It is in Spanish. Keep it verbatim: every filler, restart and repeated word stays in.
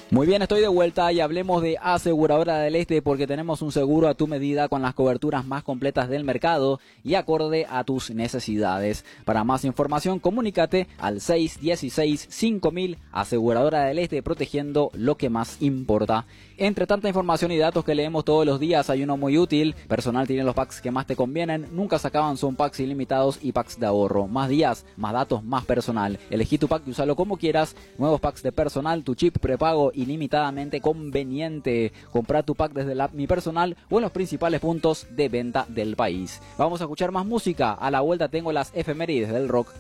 Muy bien, estoy de vuelta y hablemos de Aseguradora del Este porque tenemos un seguro a tu medida con las coberturas más completas del mercado y acorde a tus necesidades. Para más información, comunícate al seis uno seis cinco mil. Aseguradora del Este, protegiendo lo que más importa. Entre tanta información y datos que leemos todos los días, hay uno muy útil. Personal tiene los packs que más te convienen. Nunca se acaban, son packs ilimitados y packs de ahorro. Más días, más datos, más personal. Elegí tu pack y úsalo como quieras. Nuevos packs de personal, tu chip prepago ilimitadamente conveniente. Compra tu pack desde la app Mi Personal o en los principales puntos de venta del país. Vamos a escuchar más música. A la vuelta tengo las efemérides del rock.